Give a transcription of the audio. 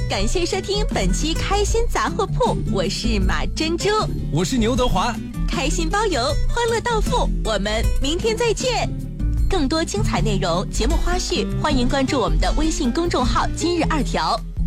感谢收听本期开心杂货铺，我是马珍珠， 我是牛德华， 开心包邮，欢乐到付，我们明天再见。更多精彩内容、节目花絮，欢迎关注我们的微信公众号“今日二条”。